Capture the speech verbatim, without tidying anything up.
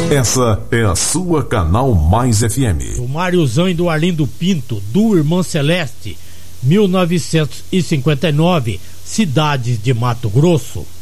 Essa é a sua Canal Mais F M. Do Máriozão e do Arlindo Pinto, do Irmã Celeste, mil novecentos e cinquenta e nove, Cidades de Mato Grosso.